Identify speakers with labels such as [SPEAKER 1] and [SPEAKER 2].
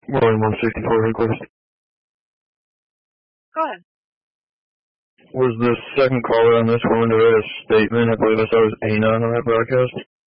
[SPEAKER 1] Rolling 164 request.
[SPEAKER 2] Go ahead.
[SPEAKER 1] Was the second caller on this one to read a statement? I believe I saw it was Anon on that broadcast.